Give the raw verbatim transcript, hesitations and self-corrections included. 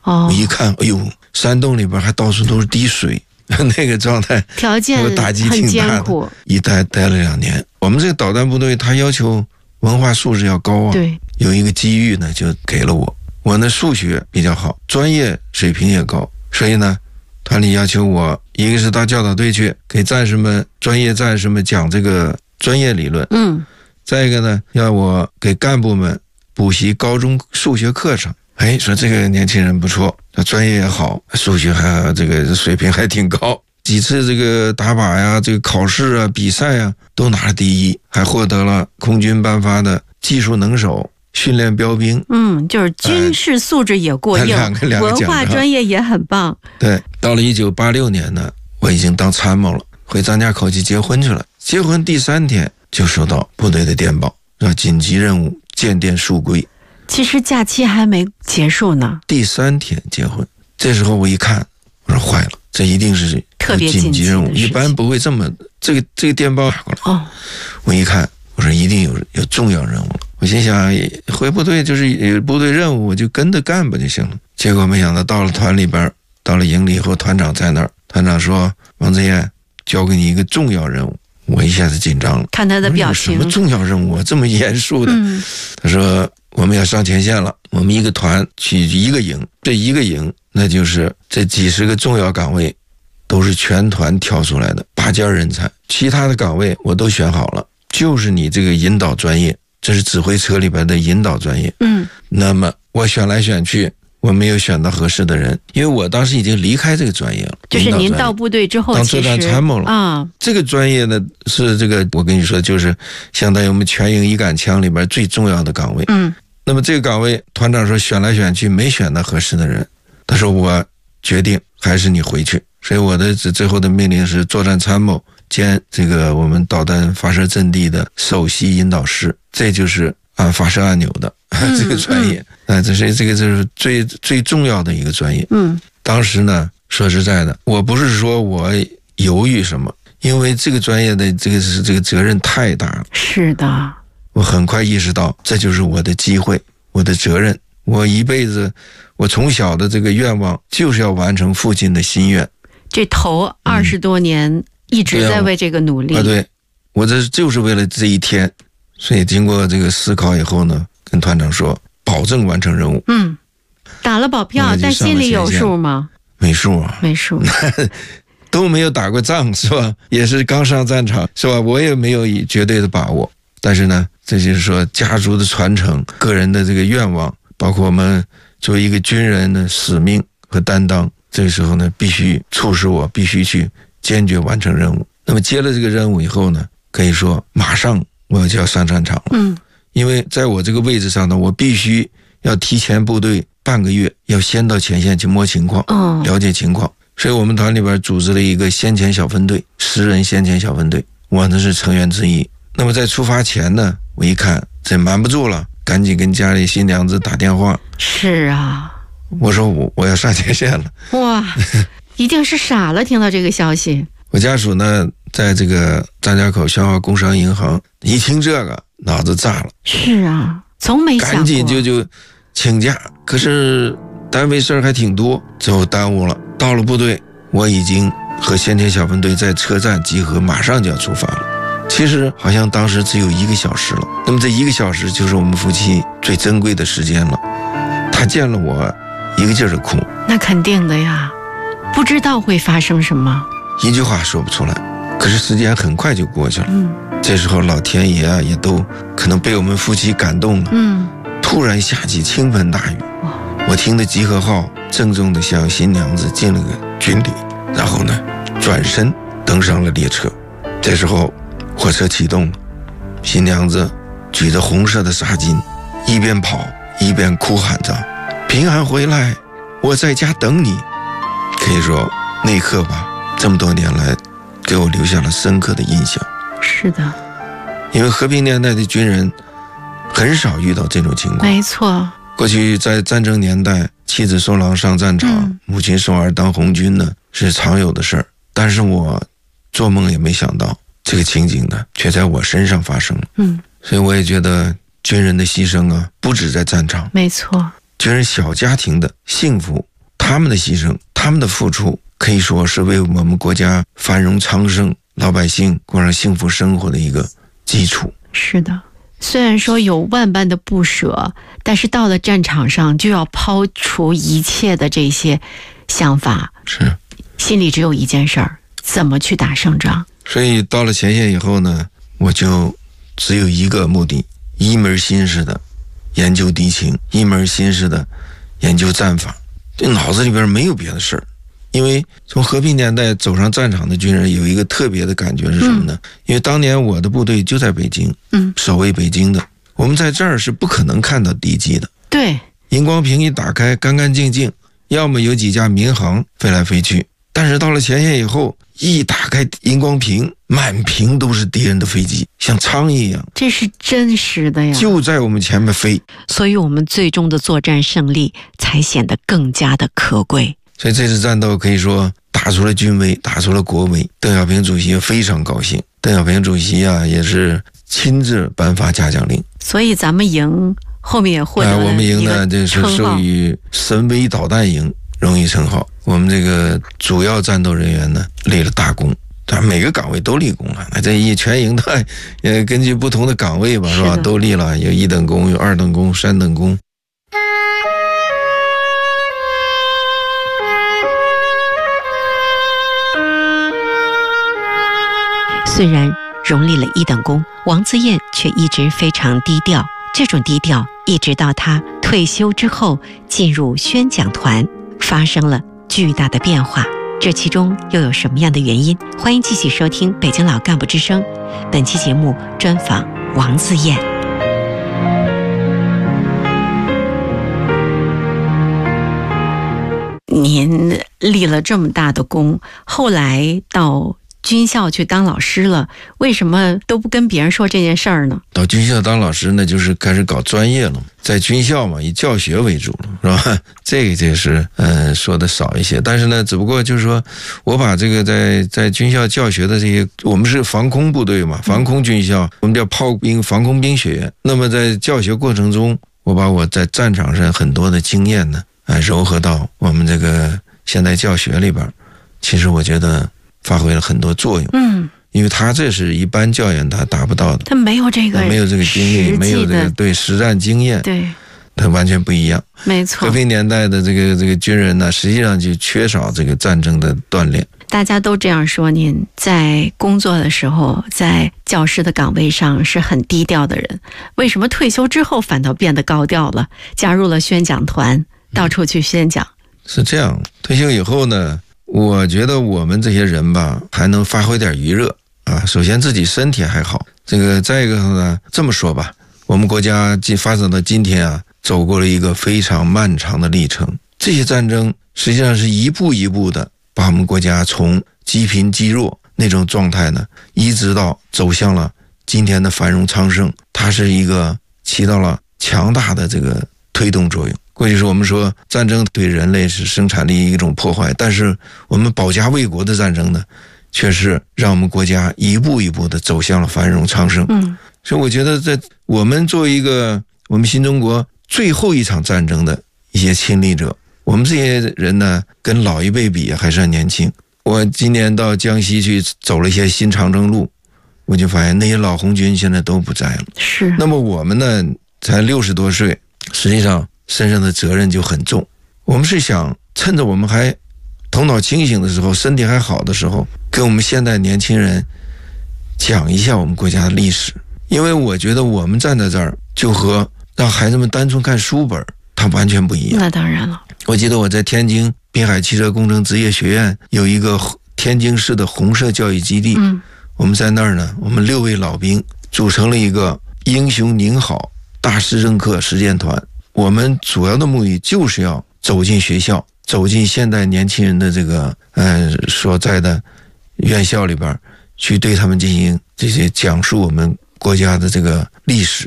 哦， 我一看，哎呦，山洞里边还到处都是滴水，那个状态， 条件打击挺大的。一待待了两年，我们这个导弹部队，他要求文化素质要高啊。 对， 有一个机遇呢，就给了我。我呢数学比较好，专业水平也高，所以呢，团里要求我，一个是到教导队去给战士们、专业战士们讲这个专业理论， 嗯， 再一个呢，要我给干部们补习高中数学课程。哎，说这个年轻人不错，他专业也好，数学还这个水平还挺高。几次这个打靶呀、这个考试啊、比赛啊，都拿了第一，还获得了空军颁发的技术能手、训练标兵。 嗯，就是军事素质也过硬， 两个两个文化专业也很棒。 对，到了一九八六年呢，我已经当参谋了，回张家口去结婚去了。结婚第三天就收到部队的电报，说紧急任务，建电速归。 其实假期还没结束呢。 第三天结婚，这时候我一看，我说坏了，这一定是特别紧急任务，一般不会这么这个这个电报打过来。 哦， 我一看，我说一定有有重要任务了。我心想，回部队就是有部队任务，我就跟着干不就行了。结果没想到到了团里边，到了营里以后，团长在那儿，团长说：“王自燕，交给你一个重要任务。”我一下子紧张了， 看他的表情， 什么重要任务？这么严肃的。 嗯， 他说我们要上前线了，我们一个团去一个营，这一个营那就是这几十个重要岗位都是全团挑出来的拔尖人才，其他的岗位我都选好了，就是你这个引导专业，这是指挥车里边的引导专业。 嗯， 那么我选来选去，我没有选到合适的人，因为我当时已经离开这个专业了。 就是您到部队之后当作战参谋了啊。 这个专业呢是这个，我跟你说，就是相当于我们全营一杆枪里边最重要的岗位。 嗯， 那么这个岗位，团长说选来选去没选到合适的人，他说我决定还是你回去。所以我的最后的命令是作战参谋兼这个我们导弹发射阵地的首席引导师，这就是按发射按钮的、嗯、这个专业。啊，这是这个就是最最重要的一个专业。 嗯， 当时呢，说实在的，我不是说我犹豫什么，因为这个专业的这个是这个责任太大了。 是的， 我很快意识到这就是我的机会，我的责任。我一辈子，我从小的这个愿望就是要完成父亲的心愿。 这头二十多年一直在为这个努力。 嗯、啊，对，我这就是为了这一天。所以经过这个思考以后呢，跟团长说，保证完成任务。 嗯，打了保票，但心里有数吗？ 没数啊， 没数。 都没有打过仗是吧？也是刚上战场是吧？我也没有以绝对的把握。但是呢，这就是说家族的传承，个人的这个愿望，包括我们作为一个军人的使命和担当，这个时候呢，必须促使我必须去坚决完成任务。那么接了这个任务以后呢，可以说马上我就要上战场了。 嗯， 因为在我这个位置上呢，我必须要提前部队半个月，要先到前线去摸情况， 嗯， 了解情况。所以我们团里边组织了一个先遣小分队，十人先遣小分队，我呢是成员之一。那么在出发前呢，我一看这瞒不住了，赶紧跟家里新娘子打电话。 是啊， 我说我我要上前线了。 哇，一定是傻了，听到这个消息。 我家属呢，在这个张家口消化工商银行，一听这个脑子炸了。 是啊，从没想过。 赶紧就就请假，可是单位事儿还挺多，最后耽误了。到了部队，我已经和先遣小分队在车站集合，马上就要出发了。其实好像当时只有一个小时了，那么这一个小时就是我们夫妻最珍贵的时间了。他见了我，一个劲儿的哭。 那肯定的呀，不知道会发生什么， 一句话说不出来。可是时间很快就过去了。 嗯， 这时候老天爷啊，也都可能被我们夫妻感动了。 嗯， 突然下起倾盆大雨。我听的集合号郑重地向新娘子敬了个军礼，然后呢，转身登上了列车。这时候火车启动了，新娘子举着红色的纱巾，一边跑一边哭喊着：“平安回来，我在家等你。”可以说那一刻吧，这么多年来给我留下了深刻的印象。 是的， 因为和平年代的军人很少遇到这种情况。 没错， 过去在战争年代，妻子送郎上战场、嗯、母亲送儿当红军呢，是常有的事儿。但是我做梦也没想到，这个情景呢，却在我身上发生了。 嗯， 所以我也觉得军人的牺牲啊，不止在战场。 没错， 军人小家庭的幸福他们的牺牲，他们的付出，可以说是为我们国家繁荣昌盛、老百姓过上幸福生活的一个基础。 是的，虽然说有万般的不舍，但是到了战场上就要抛除一切的这些想法， 是心里只有一件事儿，怎么去打胜仗。 所以到了前线以后呢，我就只有一个目的，一门心思的研究敌情，一门心思的研究战法，这脑子里边没有别的事儿。因为从和平年代走上战场的军人有一个特别的感觉是什么呢？嗯、因为当年我的部队就在北京，嗯，守卫北京的，我们在这儿是不可能看到敌机的。 对， 荧光屏一打开，干干净净，要么有几架民航飞来飞去。但是到了前线以后，一打开荧光屏，满屏都是敌人的飞机，像苍蝇一样。 这是真实的呀， 就在我们前面飞。 所以我们最终的作战胜利才显得更加的可贵。 所以这次战斗可以说打出了军威，打出了国威。邓小平主席非常高兴，邓小平主席啊也是亲自颁发嘉奖令。 所以咱们营后面也获得了一个称号、 哎、我们营呢这是授予神威导弹营荣誉称号。我们这个主要战斗人员呢立了大功，但每个岗位都立功了。那这一全营的也根据不同的岗位吧，是吧？都立了，有一等功，有二等功，三等功。 虽然荣立了一等功，王自燕却一直非常低调。这种低调一直到他退休之后进入宣讲团，发生了巨大的变化。这其中又有什么样的原因？欢迎继续收听北京老干部之声，本期节目专访王自燕。您立了这么大的功，后来到军校去当老师了，为什么都不跟别人说这件事儿呢？ 到军校当老师呢，就是开始搞专业了。在军校嘛，以教学为主了，是吧？这个就是嗯说的少一些。但是呢，只不过就是说我把这个在在军校教学的这些，我们是防空部队嘛，防空军校，我们叫炮兵防空兵学院。那么在教学过程中，我把我在战场上很多的经验呢，啊，糅合到我们这个现代教学里边，其实我觉得发挥了很多作用。嗯，因为他这是一般教员他达不到的， 他没有这个没有这个经历，没有这个对实战经验， 对， 他完全不一样。 没错， 和平年代的这个这个军人呢，实际上就缺少这个战争的锻炼。 大家都这样说，您在工作的时候，在教师的岗位上是很低调的人，为什么退休之后反倒变得高调了？加入了宣讲团，到处去宣讲。 是这样，退休以后呢，我觉得我们这些人吧，还能发挥点余热啊。首先自己身体还好，这个再一个呢，这么说吧，我们国家既发展到今天啊，走过了一个非常漫长的历程。这些战争实际上是一步一步的把我们国家从积贫积弱那种状态呢，一直到走向了今天的繁荣昌盛。它是一个起到了强大的这个推动作用。过去是我们说战争对人类是生产力一种破坏，但是我们保家卫国的战争呢，却是让我们国家一步一步的走向了繁荣昌盛。嗯，所以我觉得在我们作为一个我们新中国最后一场战争的一些亲历者，我们这些人呢，跟老一辈比还算年轻。我今年到江西去走了一些新长征路，我就发现那些老红军现在都不在了。 是。 那么我们呢，才六十多岁，实际上身上的责任就很重。我们是想趁着我们还头脑清醒的时候，身体还好的时候，跟我们现代年轻人讲一下我们国家的历史。因为我觉得我们站在这儿，就和让孩子们单纯看书本，它完全不一样。 那当然了。 我记得我在天津滨海汽车工程职业学院有一个天津市的红色教育基地，嗯，我们在那儿呢，我们六位老兵组成了一个英雄您好大师政课实践团。我们主要的目的就是要走进学校，走进现代年轻人的这个呃所在的院校里边，去对他们进行这些讲述我们国家的这个历史。